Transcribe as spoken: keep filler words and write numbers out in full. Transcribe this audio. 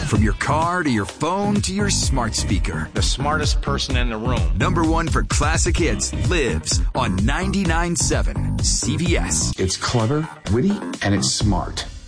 From your car to your phone to your smart speaker. The smartest person in the room. Number one for classic hits lives on ninety-nine point seven C B S. It's clever, witty, and it's smart.